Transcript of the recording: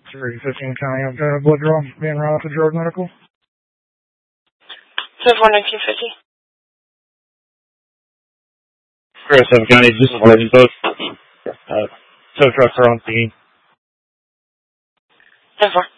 315 County, I've got a blood draw being routed to George Medical. 10-4-1950. Chris, 7 County, this is Legend Post. Tow trucks are on scene. 10-4.